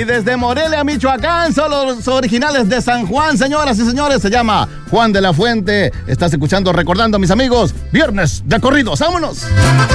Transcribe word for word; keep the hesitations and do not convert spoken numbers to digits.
Y desde Morelia, Michoacán, son los originales de San Juan, señoras y señores. Se llama Juan de la Fuente. Estás escuchando Recordando, mis amigos. Viernes de corridos. ¡Vámonos!